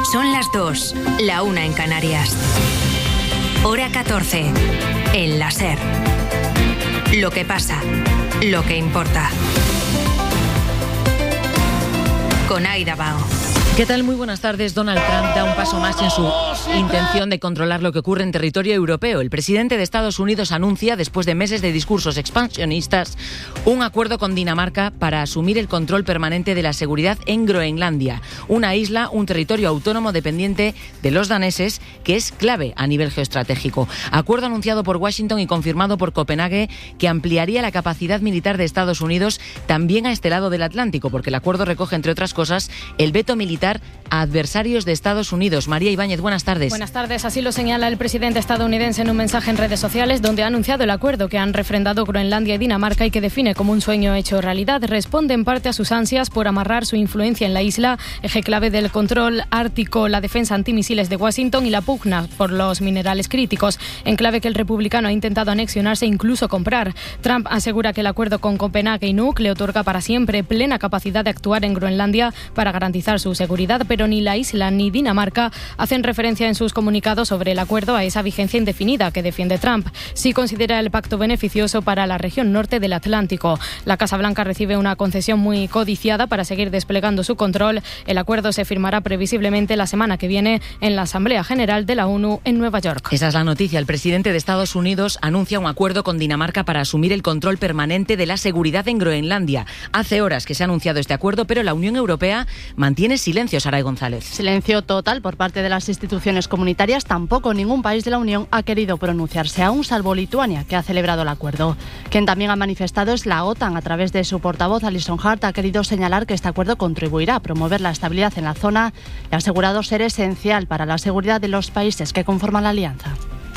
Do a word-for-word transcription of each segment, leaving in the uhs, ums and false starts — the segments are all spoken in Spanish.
Son las dos, la una en Canarias. Hora catorce, en la SER. Lo que pasa, lo que importa. Con Aida Bao. ¿Qué tal? Muy buenas tardes. Donald Trump da un paso más en su intención de controlar lo que ocurre en territorio europeo. El presidente de Estados Unidos anuncia, después de meses de discursos expansionistas, un acuerdo con Dinamarca para asumir el control permanente de la seguridad en Groenlandia, una isla, un territorio autónomo dependiente de los daneses, que es clave a nivel geoestratégico. Acuerdo anunciado por Washington y confirmado por Copenhague, que ampliaría la capacidad militar de Estados Unidos también a este lado del Atlántico, porque el acuerdo recoge, entre otras cosas, el veto militar a adversarios de Estados Unidos. María Ibáñez, buenas tardes. Buenas tardes. Así lo señala el presidente estadounidense en un mensaje en redes sociales, donde ha anunciado el acuerdo que han refrendado Groenlandia y Dinamarca y que define como un sueño hecho realidad. Responde en parte a sus ansias por amarrar su influencia en la isla, eje clave del control ártico, la defensa antimisiles de Washington y la pugna por los minerales críticos, en clave que el republicano ha intentado anexionarse e incluso comprar. Trump asegura que el acuerdo con Copenhague y Nuuk le otorga para siempre plena capacidad de actuar en Groenlandia para garantizar su seguridad, pero ni la isla ni Dinamarca hacen referencia en sus comunicados sobre el acuerdo a esa vigencia indefinida que defiende Trump. Sí considera el pacto beneficioso para la región norte del Atlántico. La Casa Blanca recibe una concesión muy codiciada para seguir desplegando su control. El acuerdo se firmará previsiblemente la semana que viene en la Asamblea General de la ONU en Nueva York. Esa es la noticia. El presidente de Estados Unidos anuncia un acuerdo con Dinamarca para asumir el control permanente de la seguridad en Groenlandia. Hace horas que se ha anunciado este acuerdo, pero la Unión Europea mantiene silencio. Saray González. Silencio total por parte de las instituciones comunitarias. Tampoco ningún país de la Unión ha querido pronunciarse, aún salvo Lituania, que ha celebrado el acuerdo. Quien también ha manifestado es la OTAN. A través de su portavoz, Alison Hart, ha querido señalar que este acuerdo contribuirá a promover la estabilidad en la zona y ha asegurado ser esencial para la seguridad de los países que conforman la alianza.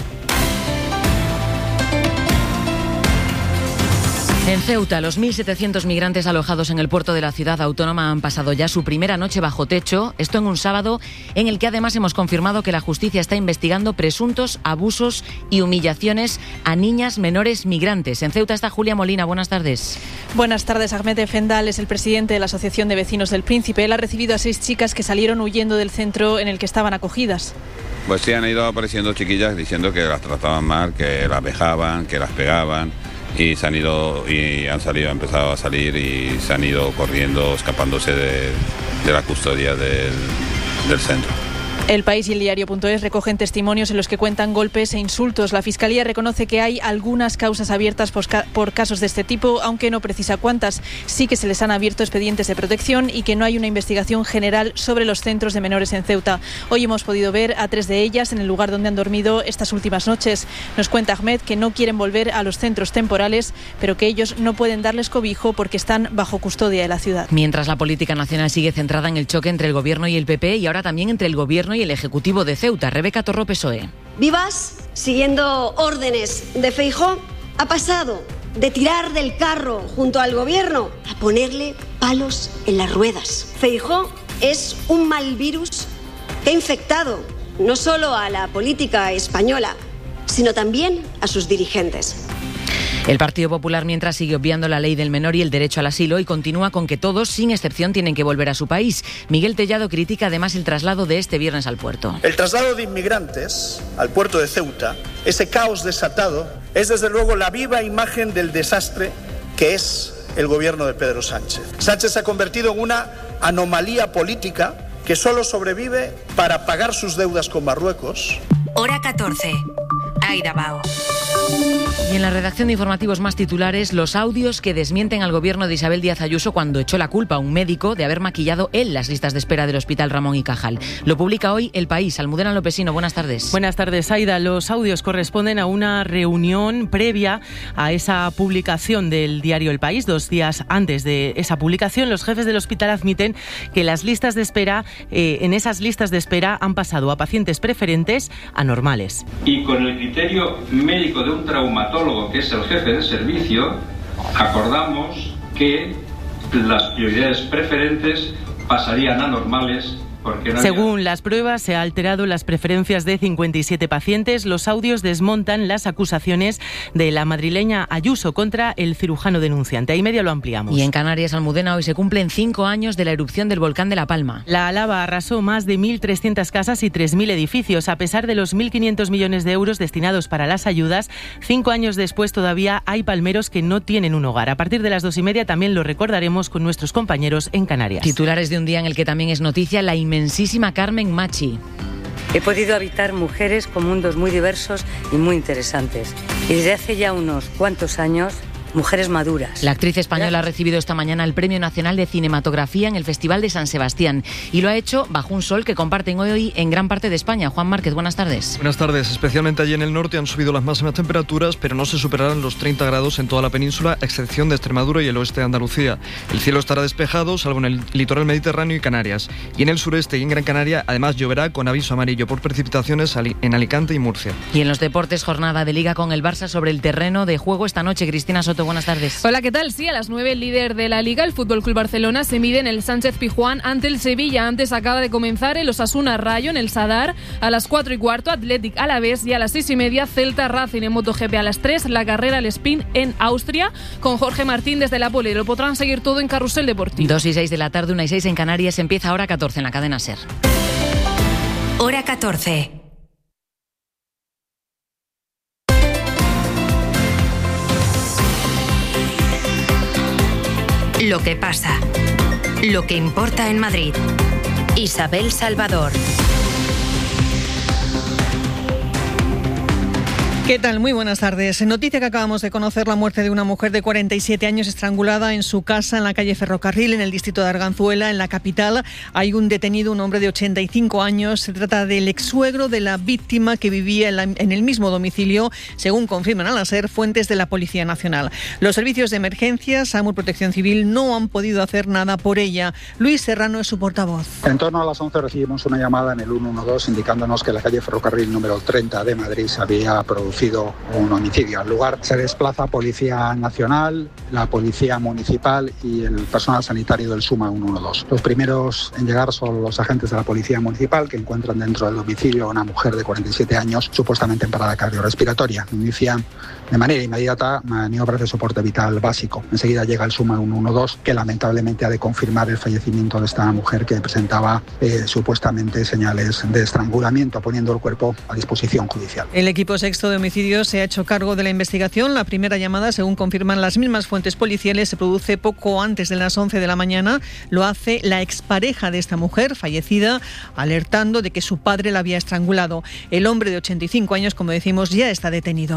En Ceuta, los mil setecientos migrantes alojados en el puerto de la ciudad autónoma han pasado ya su primera noche bajo techo. Esto en un sábado en el que además hemos confirmado que la justicia está investigando presuntos abusos y humillaciones a niñas menores migrantes. En Ceuta está Julia Molina. Buenas tardes. Buenas tardes. Ahmed Efendal es el presidente de la Asociación de Vecinos del Príncipe. Él ha recibido a seis chicas que salieron huyendo del centro en el que estaban acogidas. Pues sí, han ido apareciendo chiquillas diciendo que las trataban mal, que las vejaban, que las pegaban. Y se han ido y han salido, han empezado a salir y se han ido corriendo, escapándose de, de la custodia del, del centro. El País y el Diario punto es recogen testimonios en los que cuentan golpes e insultos. La Fiscalía reconoce que hay algunas causas abiertas por, por casos de este tipo, aunque no precisa cuántas. Sí que se les han abierto expedientes de protección y que no hay una investigación general sobre los centros de menores en Ceuta. Hoy hemos podido ver a tres de ellas en el lugar donde han dormido estas últimas noches. Nos cuenta Ahmed que no quieren volver a los centros temporales, pero que ellos no pueden darles cobijo porque están bajo custodia de la ciudad. Mientras la política nacional sigue centrada en el choque entre el Gobierno y el P P y ahora también entre el Gobierno y el Ejecutivo de Ceuta. Rebeca Torró, P S O E. Vivas, siguiendo órdenes de Feijóo, ha pasado de tirar del carro junto al Gobierno a ponerle palos en las ruedas. Feijóo es un mal virus que ha infectado no solo a la política española, sino también a sus dirigentes. El Partido Popular, mientras, sigue obviando la ley del menor y el derecho al asilo y continúa con que todos, sin excepción, tienen que volver a su país. Miguel Tellado critica además el traslado de este viernes al puerto. El traslado de inmigrantes al puerto de Ceuta, ese caos desatado, es desde luego la viva imagen del desastre que es el gobierno de Pedro Sánchez. Sánchez se ha convertido en una anomalía política que solo sobrevive para pagar sus deudas con Marruecos. Hora catorce. Aida Bao. Y en la redacción de informativos más titulares, los audios que desmienten al gobierno de Isabel Díaz Ayuso cuando echó la culpa a un médico de haber maquillado él las listas de espera del Hospital Ramón y Cajal. Lo publica hoy El País. Almudena Lopesino, buenas tardes. Buenas tardes, Aida. Los audios corresponden a una reunión previa a esa publicación del diario El País. Dos días antes de esa publicación, los jefes del hospital admiten que las listas de espera, eh, en esas listas de espera han pasado a pacientes preferentes a normales. Y con el criterio médico de un traumatólogo, que es el jefe de servicio, acordamos que las prioridades preferentes pasarían a normales porque no Según había... las pruebas, se han alterado las preferencias de cincuenta y siete pacientes. Los audios desmontan las acusaciones de la madrileña Ayuso contra el cirujano denunciante. Ahí media lo ampliamos. Y en Canarias, Almudena, hoy se cumplen cinco años de la erupción del volcán de La Palma. La lava arrasó más de mil trescientas casas y tres mil edificios. A pesar de los mil quinientos millones de euros destinados para las ayudas, cinco años después todavía hay palmeros que no tienen un hogar. A partir de las dos y media también lo recordaremos con nuestros compañeros en Canarias. Titulares de un día en el que también es noticia la inmensísima Carmen Machi. He podido habitar mujeres con mundos muy diversos y muy interesantes. Y desde hace ya unos cuantos años, mujeres maduras. La actriz española ha recibido esta mañana el Premio Nacional de Cinematografía en el Festival de San Sebastián y lo ha hecho bajo un sol que comparten hoy en gran parte de España. Juan Márquez, buenas tardes. Buenas tardes. Especialmente allí en el norte han subido las máximas temperaturas, pero no se superarán los treinta grados en toda la península, a excepción de Extremadura y el oeste de Andalucía. El cielo estará despejado, salvo en el litoral mediterráneo y Canarias. Y en el sureste y en Gran Canaria, además lloverá con aviso amarillo por precipitaciones en Alicante y Murcia. Y en los deportes, jornada de Liga con el Barça sobre el terreno de juego esta noche. Cristina Soto, buenas tardes. Hola, ¿qué tal? Sí, a las nueve, el líder de la Liga, el F C Barcelona, se mide en el Sánchez Pizjuán ante el Sevilla. Antes acaba de comenzar el Osasuna Rayo en el Sadar. A las cuatro y cuarto, Athletic Alavés, y a las seis y media, Celta Racing en MotoGP. A las tres, la carrera al Spin en Austria con Jorge Martín desde la pole. Lo podrán seguir todo en Carrusel Deportivo. Dos y seis de la tarde, una y seis en Canarias. Empieza Hora catorce en la cadena SER. Hora catorce. Lo que pasa, lo que importa en Madrid. Isabel Salvador. ¿Qué tal? Muy buenas tardes. Noticia que acabamos de conocer: la muerte de una mujer de cuarenta y siete años estrangulada en su casa en la calle Ferrocarril, en el distrito de Arganzuela, en la capital. Hay un detenido, un hombre de ochenta y cinco años. Se trata del exsuegro de la víctima, que vivía en, la, en el mismo domicilio, según confirman a la SER fuentes de la Policía Nacional. Los servicios de emergencias, SAMUR y Protección Civil no han podido hacer nada por ella. Luis Serrano es su portavoz. En torno a las once recibimos una llamada en el ciento doce indicándonos que en la calle Ferrocarril número treinta de Madrid se había producido un homicidio. Al lugar se desplaza Policía Nacional, la Policía Municipal y el personal sanitario del SUMA ciento doce. Los primeros en llegar son los agentes de la Policía Municipal, que encuentran dentro del domicilio a una mujer de cuarenta y siete años, supuestamente en parada cardiorrespiratoria. Inician de manera inmediata maniobras de soporte vital básico. Enseguida llega el SUMA ciento doce, que lamentablemente ha de confirmar el fallecimiento de esta mujer, que presentaba eh, supuestamente señales de estrangulamiento, poniendo el cuerpo a disposición judicial. El equipo sexto de homicidios se ha hecho cargo de la investigación. La primera llamada, según confirman las mismas fuentes policiales, se produce poco antes de las once de la mañana. Lo hace la expareja de esta mujer, fallecida, alertando de que su padre la había estrangulado. El hombre de ochenta y cinco años, como decimos, ya está detenido.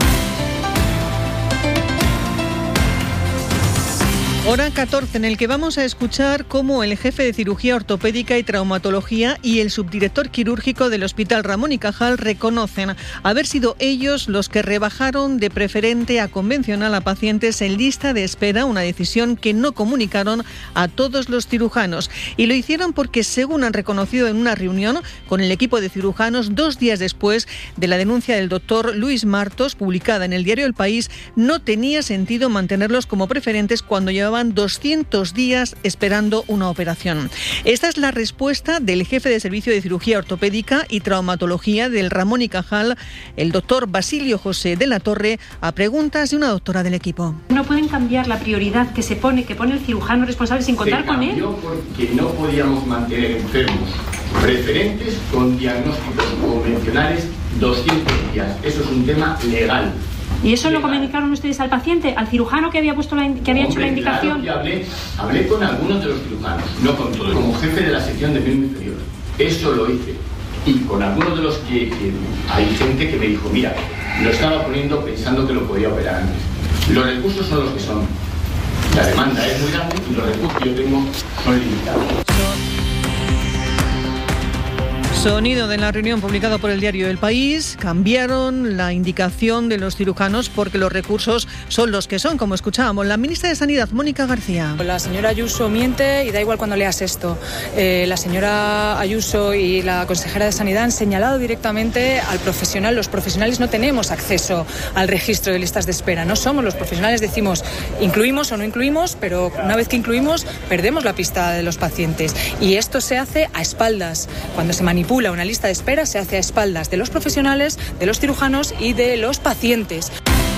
Hora catorce, en el que vamos a escuchar cómo el jefe de cirugía ortopédica y traumatología y el subdirector quirúrgico del Hospital Ramón y Cajal reconocen haber sido ellos los que rebajaron de preferente a convencional a pacientes en lista de espera, una decisión que no comunicaron a todos los cirujanos. Y lo hicieron porque, según han reconocido en una reunión con el equipo de cirujanos dos días después de la denuncia del doctor Luis Martos, publicada en el diario El País, no tenía sentido mantenerlos como preferentes cuando llevaban doscientos días esperando una operación. Esta es la respuesta del jefe de servicio de cirugía ortopédica y traumatología del Ramón y Cajal, el doctor Basilio José de la Torre, a preguntas de una doctora del equipo. No pueden cambiar la prioridad que se pone, que pone el cirujano responsable sin contar con él. Porque no podíamos mantener enfermos preferentes con diagnósticos convencionales doscientos días. Eso es un tema legal. ¿Y eso legal. Lo comunicaron ustedes al paciente, al cirujano que había puesto la, que había Hombre, hecho la indicación? Claro que hablé, hablé con algunos de los cirujanos, no con todos. Como jefe de la sección de miembro inferior, eso lo hice. Y con algunos de los que, que hay gente que me dijo, mira, lo estaba poniendo pensando que lo podía operar antes. Los recursos son los que son. La demanda es muy grande y los recursos que yo tengo son limitados. Sonido de la reunión publicada por el diario El País. Cambiaron la indicación de los cirujanos porque los recursos son los que son, como escuchábamos. La ministra de Sanidad, Mónica García. La señora Ayuso miente y da igual cuando leas esto. Eh, la señora Ayuso y la consejera de Sanidad han señalado directamente al profesional. Los profesionales no tenemos acceso al registro de listas de espera. No somos los profesionales, decimos incluimos o no incluimos, pero una vez que incluimos perdemos la pista de los pacientes. Y esto se hace a espaldas. Cuando se manipula una lista de espera se hace a espaldas de los profesionales, de los cirujanos y de los pacientes.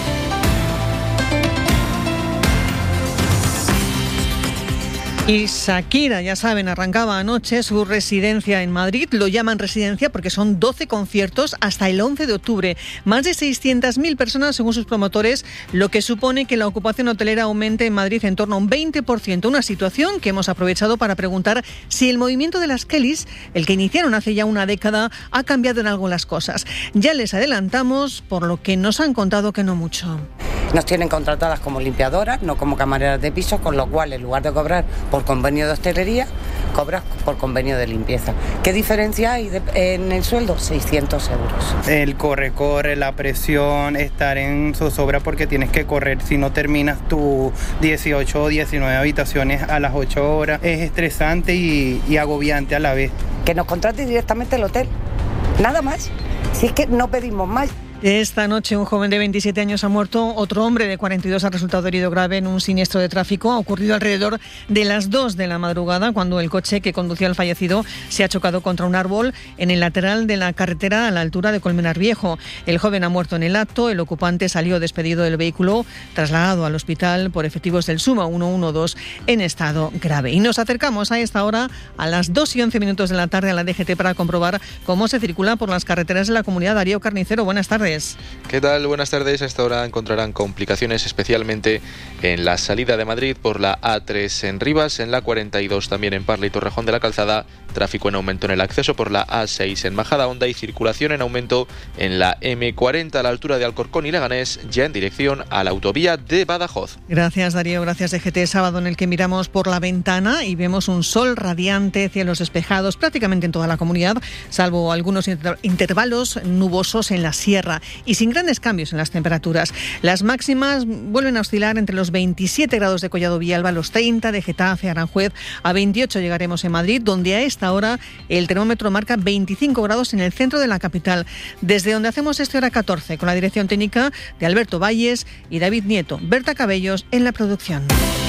Y Shakira, ya saben, arrancaba anoche su residencia en Madrid. Lo llaman residencia porque son doce conciertos hasta el once de octubre. Más de seiscientas mil personas según sus promotores, lo que supone que la ocupación hotelera aumente en Madrid en torno a un veinte por ciento. Una situación que hemos aprovechado para preguntar si el movimiento de las Kellys, el que iniciaron hace ya una década, ha cambiado en algo las cosas. Ya les adelantamos, por lo que nos han contado que no mucho. Nos tienen contratadas como limpiadoras, no como camareras de pisos, con lo cual en lugar de cobrar por convenio de hostelería, cobras por convenio de limpieza. ¿Qué diferencia hay de, en el sueldo? seiscientos euros. El corre-corre, la presión, estar en zozobra porque tienes que correr. Si no terminas tus dieciocho o diecinueve habitaciones a las ocho horas, es estresante y, y agobiante a la vez. Que nos contrate directamente el hotel, nada más. Si es que no pedimos más. Esta noche un joven de veintisiete años ha muerto, otro hombre de cuarenta y dos ha resultado herido grave en un siniestro de tráfico. Ha ocurrido alrededor de las dos de la madrugada cuando el coche que conducía al fallecido se ha chocado contra un árbol en el lateral de la carretera a la altura de Colmenar Viejo. El joven ha muerto en el acto, el ocupante salió despedido del vehículo, trasladado al hospital por efectivos del SUMA ciento doce en estado grave. Y nos acercamos a esta hora, a las dos y once minutos de la tarde, a la D G T para comprobar cómo se circula por las carreteras de la comunidad. Darío Carnicero, buenas tardes. ¿Qué tal? Buenas tardes. A esta hora encontrarán complicaciones especialmente en la salida de Madrid por la A tres en Rivas, en la cuarenta y dos también en Parla y Torrejón de la Calzada, tráfico en aumento en el acceso por la A seis en Majadahonda y circulación en aumento en la eme cuarenta a la altura de Alcorcón y Leganés, ya en dirección a la autovía de Badajoz. Gracias, Darío. Gracias, D G T. Sábado en el que miramos por la ventana y vemos un sol radiante, cielos despejados prácticamente en toda la comunidad, salvo algunos inter- intervalos nubosos en la sierra y sin grandes cambios en las temperaturas. Las máximas vuelven a oscilar entre los veintisiete grados de Collado Villalba, los treinta de Getafe, Aranjuez, a veintiocho llegaremos en Madrid, donde a esta hora el termómetro marca veinticinco grados en el centro de la capital. Desde donde hacemos este hora catorce, con la dirección técnica de Alberto Valles y David Nieto, Berta Cabellos en la producción.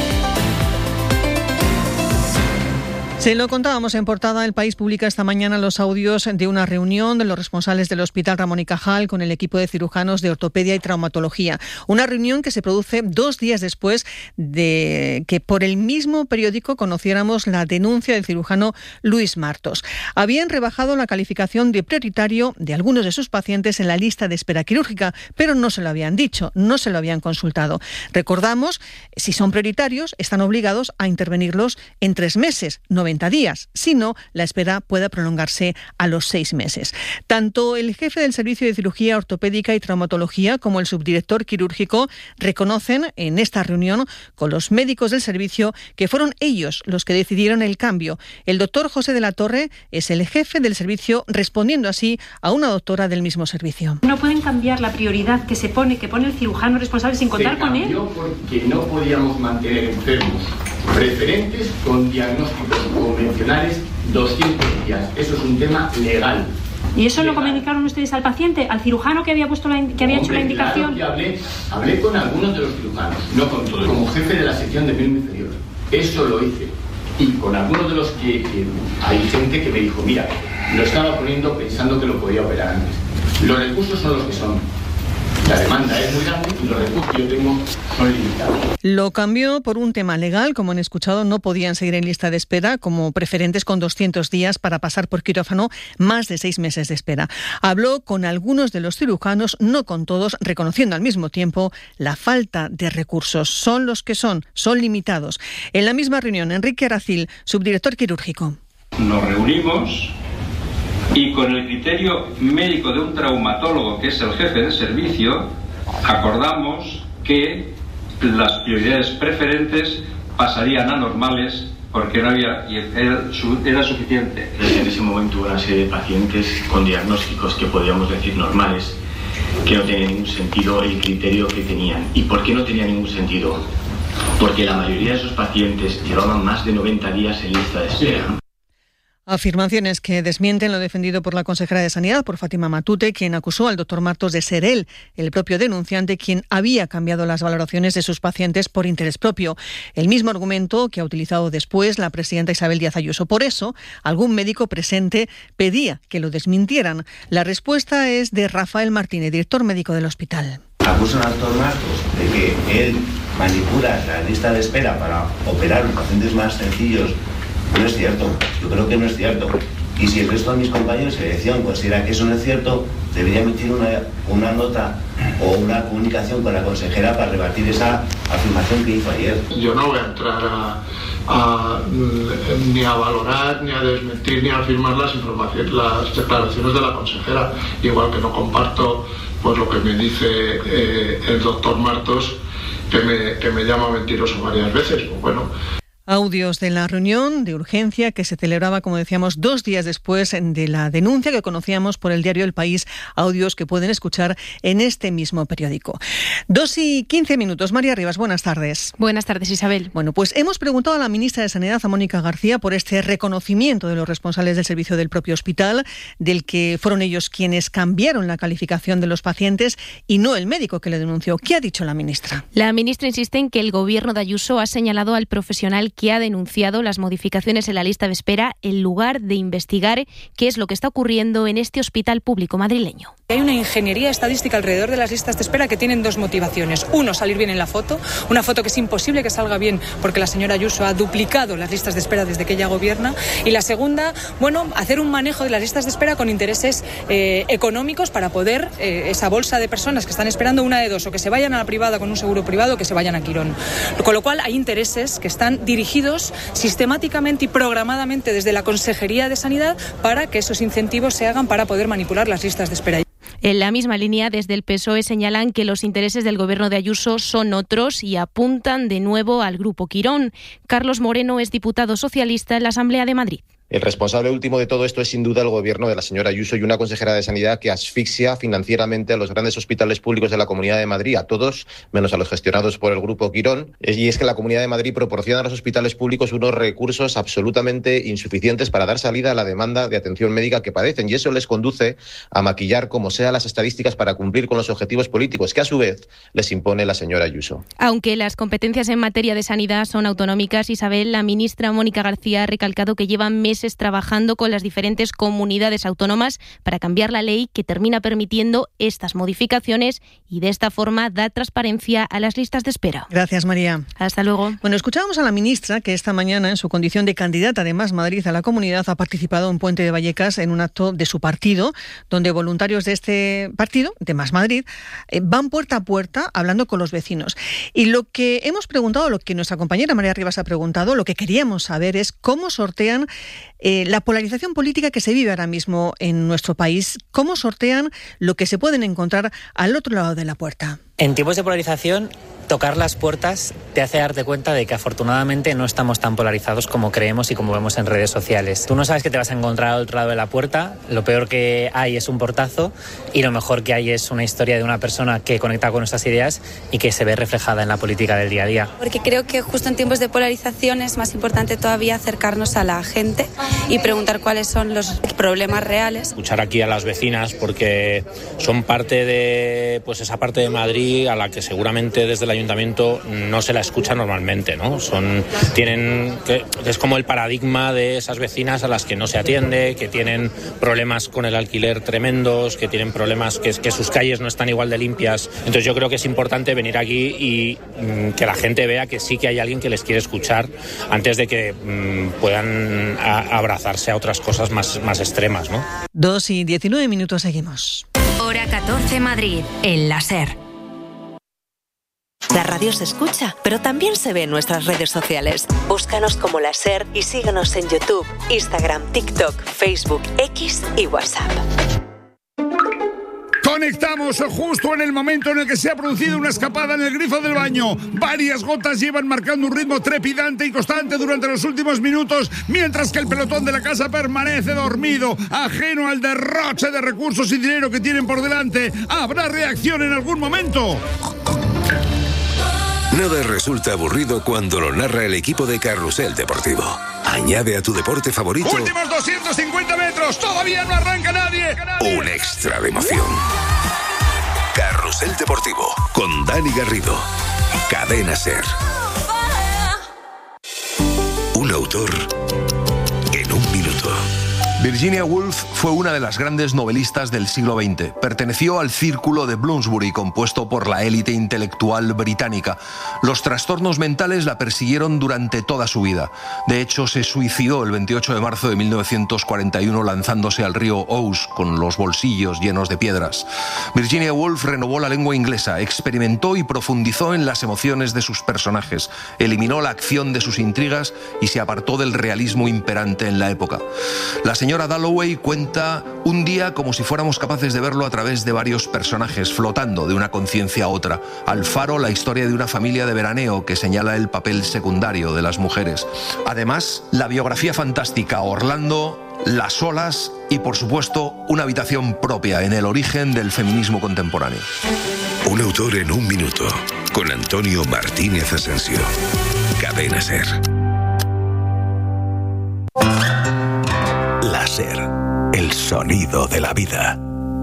Se lo contábamos en portada. El País publica esta mañana los audios de una reunión de los responsables del Hospital Ramón y Cajal con el equipo de cirujanos de ortopedia y traumatología. Una reunión que se produce dos días después de que por el mismo periódico conociéramos la denuncia del cirujano Luis Martos. Habían rebajado la calificación de prioritario de algunos de sus pacientes en la lista de espera quirúrgica, pero no se lo habían dicho, no se lo habían consultado. Recordamos, si son prioritarios, están obligados a intervenirlos en tres meses, noventa días, si no, la espera puede prolongarse a los seis meses. Tanto el jefe del Servicio de Cirugía Ortopédica y Traumatología como el subdirector quirúrgico reconocen en esta reunión con los médicos del servicio que fueron ellos los que decidieron el cambio. El doctor José de la Torre es el jefe del servicio, respondiendo así a una doctora del mismo servicio. No pueden cambiar la prioridad que se pone, que pone el cirujano responsable sin contar con él. Porque no podíamos mantener enfermos preferentes con diagnósticos convencionales doscientos días. Eso es un tema legal. ¿Y eso legal. Lo comunicaron ustedes al paciente, al cirujano que había puesto la, que había Hombre, hecho la indicación? Claro que hablé, hablé con algunos de los cirujanos, no con todos, como jefe de la sección de miembro inferior. Eso lo hice. Y con algunos de los que, que hay gente que me dijo, mira, lo estaba poniendo pensando que lo podía operar antes. Los recursos son los que son. La demanda es muy grande y los recursos que yo tengo son limitados. Lo cambió por un tema legal. Como han escuchado, no podían seguir en lista de espera como preferentes con doscientos días para pasar por quirófano, más de seis meses de espera. Habló con algunos de los cirujanos, no con todos, reconociendo al mismo tiempo la falta de recursos. Son los que son, son limitados. En la misma reunión, Enrique Aracil, subdirector quirúrgico. Nos reunimos y con el criterio médico de un traumatólogo, que es el jefe de servicio, acordamos que las prioridades preferentes pasarían a normales porque no había, y era, era suficiente. En ese momento una serie de pacientes con diagnósticos que podríamos decir normales, que no tenían ningún sentido el criterio que tenían. ¿Y por qué no tenía ningún sentido? Porque la mayoría de esos pacientes llevaban más de noventa días en lista de espera. Afirmaciones que desmienten lo defendido por la consejera de Sanidad, por Fátima Matute, quien acusó al doctor Martos de ser él, el propio denunciante, quien había cambiado las valoraciones de sus pacientes por interés propio. El mismo argumento que ha utilizado después la presidenta Isabel Díaz Ayuso. Por eso, algún médico presente pedía que lo desmintieran. La respuesta es de Rafael Martínez, director médico del hospital. Acusan al doctor Martos de que él manipula la lista de espera para operar los pacientes más sencillos. No es cierto, yo creo que no es cierto. Y si el resto de mis compañeros de dirección considera que eso no es cierto, debería emitir una, una nota o una comunicación con la consejera para rebatir esa afirmación que hizo ayer. Yo no voy a entrar a, a, ni a valorar, ni a desmentir, ni a afirmar las informaciones, las declaraciones de la consejera, igual que no comparto pues lo que me dice eh, el doctor Martos, que me, que me llama mentiroso varias veces. Pues bueno. Audios de la reunión de urgencia que se celebraba, como decíamos, dos días después de la denuncia que conocíamos por el diario El País, audios que pueden escuchar en este mismo periódico. Dos y quince minutos. María Rivas, buenas tardes. Buenas tardes, Isabel. Bueno, pues hemos preguntado a la ministra de Sanidad, a Mónica García, por este reconocimiento de los responsables del servicio del propio hospital, del que fueron ellos quienes cambiaron la calificación de los pacientes y no el médico que le denunció. ¿Qué ha dicho la ministra? La ministra insiste en que el gobierno de Ayuso ha señalado al profesional que ha denunciado las modificaciones en la lista de espera en lugar de investigar qué es lo que está ocurriendo en este hospital público madrileño. Hay una ingeniería estadística alrededor de las listas de espera que tienen dos motivaciones. Uno, salir bien en la foto, una foto que es imposible que salga bien porque la señora Ayuso ha duplicado las listas de espera desde que ella gobierna. Y la segunda, bueno, hacer un manejo de las listas de espera con intereses eh, económicos para poder, eh, esa bolsa de personas que están esperando, una de dos, o que se vayan a la privada con un seguro privado o que se vayan a Quirón. Con lo cual hay intereses que están dirigidos sistemáticamente y programadamente desde la Consejería de Sanidad para que esos incentivos se hagan para poder manipular las listas de espera. En la misma línea, desde el P S O E señalan que los intereses del gobierno de Ayuso son otros y apuntan de nuevo al Grupo Quirón. Carlos Moreno es diputado socialista en la Asamblea de Madrid. El responsable último de todo esto es sin duda el gobierno de la señora Ayuso y una consejera de Sanidad que asfixia financieramente a los grandes hospitales públicos de la Comunidad de Madrid, a todos, menos a los gestionados por el Grupo Quirón. Y es que la Comunidad de Madrid proporciona a los hospitales públicos unos recursos absolutamente insuficientes para dar salida a la demanda de atención médica que padecen, y eso les conduce a maquillar como sea las estadísticas para cumplir con los objetivos políticos que a su vez les impone la señora Ayuso. Aunque las competencias en materia de sanidad son autonómicas, Isabel, la ministra Mónica García ha recalcado que llevan meses trabajando con las diferentes comunidades autónomas para cambiar la ley que termina permitiendo estas modificaciones y de esta forma da transparencia a las listas de espera. Gracias, María. Hasta luego. Bueno, escuchábamos a la ministra que esta mañana, en su condición de candidata de Más Madrid a la comunidad, ha participado en Puente de Vallecas en un acto de su partido, donde voluntarios de este partido, de Más Madrid, eh, van puerta a puerta hablando con los vecinos. Y lo que hemos preguntado, lo que nuestra compañera María Rivas ha preguntado, lo que queríamos saber es cómo sortean Eh, la polarización política que se vive ahora mismo en nuestro país. ¿Cómo sortean lo que se pueden encontrar al otro lado de la puerta? En tiempos de polarización, tocar las puertas te hace darte cuenta de que afortunadamente no estamos tan polarizados como creemos y como vemos en redes sociales. Tú no sabes qué te vas a encontrar al otro lado de la puerta, lo peor que hay es un portazo y lo mejor que hay es una historia de una persona que conecta con nuestras ideas y que se ve reflejada en la política del día a día. Porque creo que justo en tiempos de polarización es más importante todavía acercarnos a la gente y preguntar cuáles son los problemas reales. Escuchar aquí a las vecinas porque son parte de pues esa parte de Madrid a la que seguramente desde el ayuntamiento no se la escucha normalmente, ¿no? Son tienen es como el paradigma de esas vecinas a las que no se atiende, que tienen problemas con el alquiler tremendos, que tienen problemas que, que sus calles no están igual de limpias. Entonces yo creo que es importante venir aquí y mm, que la gente vea que sí que hay alguien que les quiere escuchar antes de que mm, puedan a, abrazarse a otras cosas más, más extremas, ¿no? Dos y diecinueve minutos, seguimos. Hora catorce Madrid, en la SER. La radio se escucha, pero también se ve en nuestras redes sociales. Búscanos como La SER y síguenos en YouTube, Instagram, TikTok, Facebook, X y WhatsApp. Conectamos justo en el momento en el que se ha producido una escapada en el grifo del baño. Varias gotas llevan marcando un ritmo trepidante y constante durante los últimos minutos, mientras que el pelotón de la casa permanece dormido, ajeno al derroche de recursos y dinero que tienen por delante. ¿Habrá reacción en algún momento? Nada resulta aburrido cuando lo narra el equipo de Carrusel Deportivo. Añade a tu deporte favorito últimos doscientos cincuenta metros, todavía no arranca nadie. Un extra de emoción. Carrusel Deportivo con Dani Garrido. Cadena SER. Un autor en un minuto. Virginia Woolf fue una de las grandes novelistas del siglo veinte. Perteneció al círculo de Bloomsbury, compuesto por la élite intelectual británica. Los trastornos mentales la persiguieron durante toda su vida. De hecho, se suicidó el veintiocho de marzo de mil novecientos cuarenta y uno lanzándose al río Ouse con los bolsillos llenos de piedras. Virginia Woolf renovó la lengua inglesa, experimentó y profundizó en las emociones de sus personajes, eliminó la acción de sus intrigas y se apartó del realismo imperante en la época. La señora Dalloway cuenta un día como si fuéramos capaces de verlo a través de varios personajes, flotando de una conciencia a otra. Alfaro, la historia de una familia de veraneo que señala el papel secundario de las mujeres. Además, la biografía fantástica Orlando, las olas y, por supuesto, una habitación propia en el origen del feminismo contemporáneo. Un autor en un minuto, con Antonio Martínez Asensio. Cadena SER. La SER, el sonido de la vida.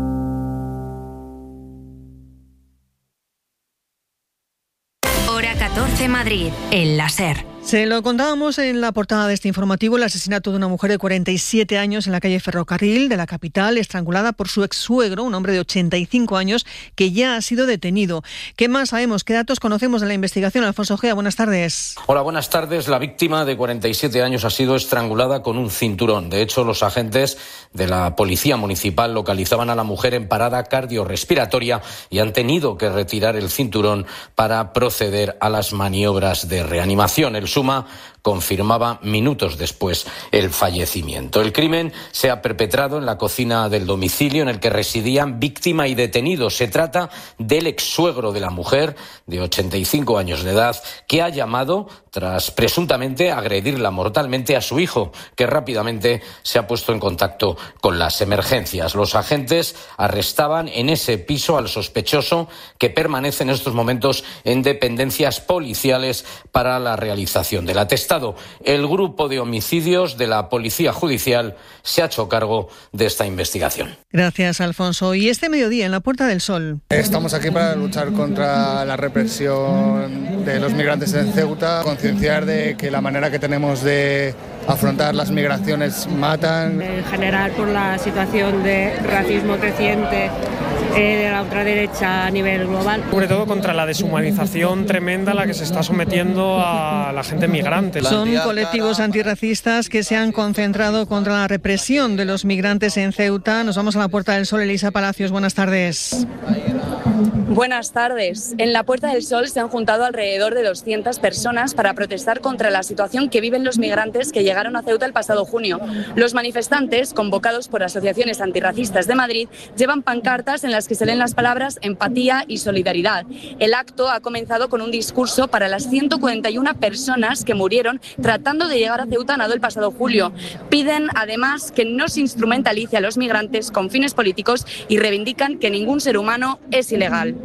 Hora catorce Madrid, en la SER. Se lo contábamos en la portada de este informativo, el asesinato de una mujer de cuarenta y siete años en la calle Ferrocarril de la capital, estrangulada por su ex-suegro, un hombre de ochenta y cinco años, que ya ha sido detenido. ¿Qué más sabemos? ¿Qué datos conocemos de la investigación? Alfonso Ojea, buenas tardes. Hola, buenas tardes. La víctima de cuarenta y siete años ha sido estrangulada con un cinturón. De hecho, los agentes de la Policía Municipal localizaban a la mujer en parada cardiorrespiratoria y han tenido que retirar el cinturón para proceder a las maniobras de reanimación. El Suma confirmaba minutos después el fallecimiento. El crimen se ha perpetrado en la cocina del domicilio en el que residían víctima y detenido. Se trata del ex-suegro de la mujer, de ochenta y cinco años de edad, que ha llamado tras presuntamente agredirla mortalmente a su hijo, que rápidamente se ha puesto en contacto con las emergencias. Los agentes arrestaban en ese piso al sospechoso, que permanece en estos momentos en dependencias policiales para la realización del atestado. El grupo de homicidios de la Policía Judicial se ha hecho cargo de esta investigación. Gracias, Alfonso. Y este mediodía en la Puerta del Sol. Estamos aquí para luchar contra la represión de los migrantes en Ceuta, concienciar de que la manera que tenemos de afrontar las migraciones matan. En general, por la situación de racismo creciente eh, de la ultraderecha a nivel global. Sobre todo contra la deshumanización tremenda a la que se está sometiendo a la gente migrante. Son colectivos antirracistas que se han concentrado contra la represión de los migrantes en Ceuta. Nos vamos a la Puerta del Sol. Elisa Palacios, buenas tardes. Buenas tardes. En la Puerta del Sol se han juntado alrededor de doscientas personas para protestar contra la situación que viven los migrantes que llegaron a Ceuta el pasado junio. Los manifestantes, convocados por asociaciones antirracistas de Madrid, llevan pancartas en las que se leen las palabras empatía y solidaridad. El acto ha comenzado con un discurso para las ciento cuarenta y una personas que murieron tratando de llegar a Ceuta nado el pasado julio. Piden además que no se instrumentalice a los migrantes con fines políticos y reivindican que ningún ser humano es ilegal.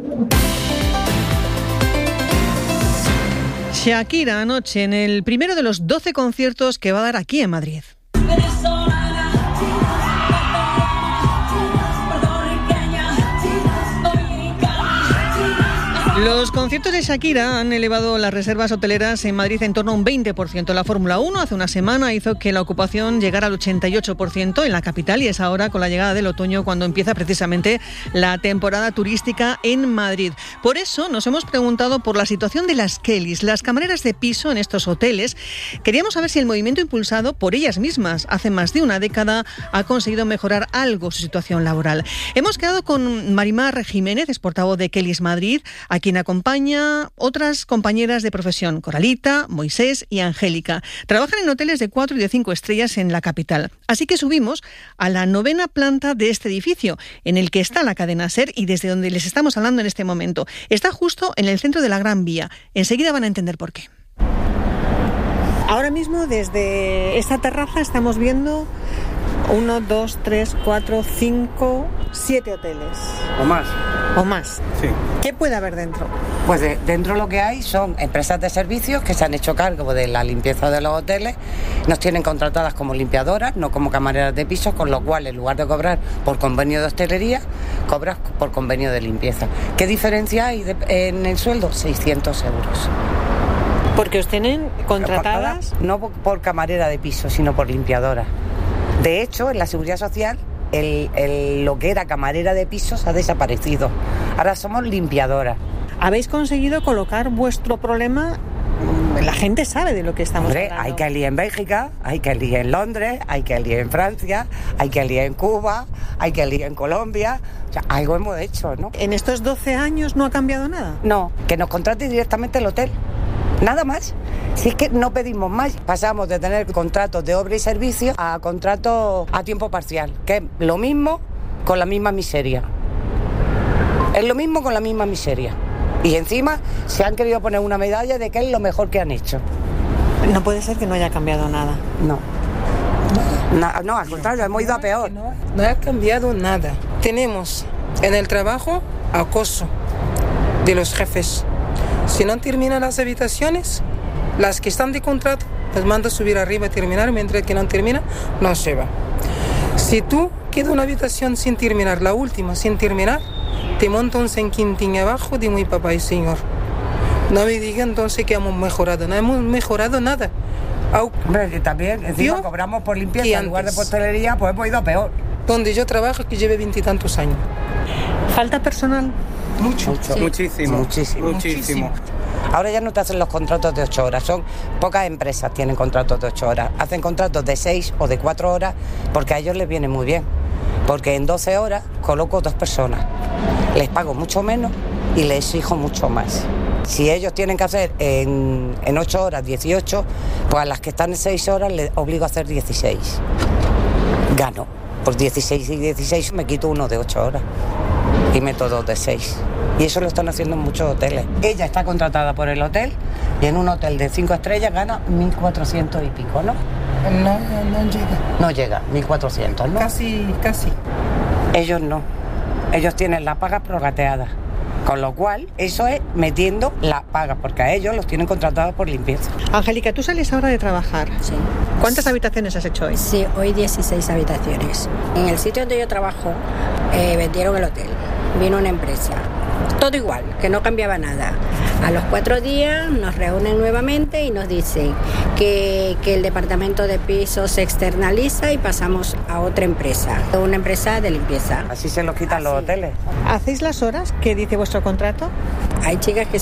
Shakira anoche en el primero de los doce conciertos que va a dar aquí en Madrid. Los conciertos de Shakira han elevado las reservas hoteleras en Madrid en torno a un veinte por ciento. La Fórmula uno hace una semana hizo que la ocupación llegara al ochenta y ocho por ciento en la capital y es ahora con la llegada del otoño cuando empieza precisamente la temporada turística en Madrid. Por eso nos hemos preguntado por la situación de las Kellys, las camareras de piso en estos hoteles. Queríamos saber si el movimiento impulsado por ellas mismas hace más de una década ha conseguido mejorar algo su situación laboral. Hemos quedado con Marimar Jiménez, es portavoz de Kellys Madrid, a quien acompaña acompaña otras compañeras de profesión, Coralita, Moisés y Angélica. Trabajan en hoteles de cuatro y de cinco estrellas en la capital. Así que subimos a la novena planta de este edificio, en el que está la cadena SER y desde donde les estamos hablando en este momento. Está justo en el centro de la Gran Vía. Enseguida van a entender por qué. Ahora mismo desde esta terraza estamos viendo uno, dos, tres, cuatro, cinco, siete hoteles. O más. O más. Sí. ¿Qué puede haber dentro? Pues de, dentro lo que hay son empresas de servicios que se han hecho cargo de la limpieza de los hoteles, nos tienen contratadas como limpiadoras, no como camareras de pisos, con lo cual en lugar de cobrar por convenio de hostelería, cobras por convenio de limpieza. ¿Qué diferencia hay de, en el sueldo? seiscientos euros. Porque os tienen contratadas... No por camarera de piso, sino por limpiadora. De hecho, en la Seguridad Social, el, el, lo que era camarera de pisos ha desaparecido. Ahora somos limpiadoras. ¿Habéis conseguido colocar vuestro problema? La gente sabe de lo que estamos Hombre, hablando. hay que liar en Bélgica, hay que liar en Londres, hay que liar en Francia, hay que liar en Cuba, hay que liar en Colombia. O sea, algo hemos hecho, ¿no? ¿En estos doce años no ha cambiado nada? No, que nos contrate directamente el hotel. Nada más. Si es que no pedimos más, pasamos de tener contratos de obra y servicio a contratos a tiempo parcial, que es lo mismo con la misma miseria. Es lo mismo con la misma miseria. Y encima se han querido poner una medalla de que es lo mejor que han hecho. No puede ser que no haya cambiado nada. No. No, no al contrario, hemos ido a peor. No, no ha cambiado nada. Tenemos en el trabajo acoso de los jefes. Si no terminan las habitaciones, las que están de contrato, las manda a subir arriba a terminar, mientras que no termina, no se va. Si tú queda una habitación sin terminar, la última sin terminar, te monta un San Quintín abajo de muy papá y señor. No me digan entonces que hemos mejorado, no hemos mejorado nada. Hombre, que también encima cobramos por limpieza en lugar de hostelería, pues hemos ido a peor. Donde yo trabajo, que lleve veintitantos años. ¿Falta personal? Mucho. Mucho. Sí. Muchísimo. Muchísimo. Muchísimo. Ahora ya no te hacen los contratos de ocho horas, son pocas empresas tienen contratos de ocho horas, hacen contratos de seis o de cuatro horas porque a ellos les viene muy bien, porque en doce horas coloco dos personas, les pago mucho menos y les exijo mucho más. Si ellos tienen que hacer en, en ocho horas dieciocho, pues a las que están en seis horas les obligo a hacer dieciséis. Gano, por dieciséis y dieciséis me quito uno de ocho horas y meto dos de seis. Y eso lo están haciendo en muchos hoteles. Ella está contratada por el hotel y en un hotel de cinco estrellas gana mil cuatrocientos y pico, ¿no? No, no llega. No llega, mil cuatrocientos, ¿no? Casi, casi. Ellos no. Ellos tienen la paga prorrateada. Con lo cual, eso es metiendo la paga, porque a ellos los tienen contratados por limpieza. Angélica, tú sales ahora de trabajar. Sí. ¿Cuántas habitaciones has hecho hoy? Sí, hoy dieciséis habitaciones. En el sitio donde yo trabajo, eh, vendieron el hotel. Vino una empresa. Todo igual, que no cambiaba nada. A los cuatro días nos reúnen nuevamente y nos dicen que, que el departamento de pisos se externaliza y pasamos a otra empresa, una empresa de limpieza. Así se los quitan Así. Los hoteles. ¿Hacéis las horas que dice vuestro contrato? Hay chicas que